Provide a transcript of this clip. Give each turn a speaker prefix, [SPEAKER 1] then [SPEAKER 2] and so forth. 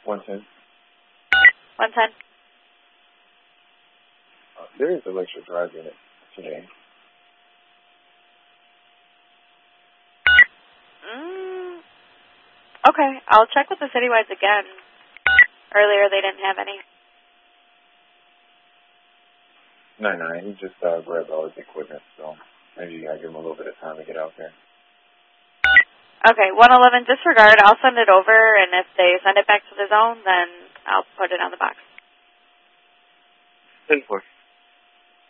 [SPEAKER 1] 110.
[SPEAKER 2] 110.
[SPEAKER 1] There is electric drive in it today.
[SPEAKER 2] Okay, I'll check with the citywides again. Earlier they didn't have any.
[SPEAKER 1] No, he just grabbed all his equipment, so maybe you gotta give him a little bit of time to get out there.
[SPEAKER 2] Okay, 111, disregard. I'll send it over, and if they send it back to the zone, then I'll put it on the box.
[SPEAKER 1] 10-4.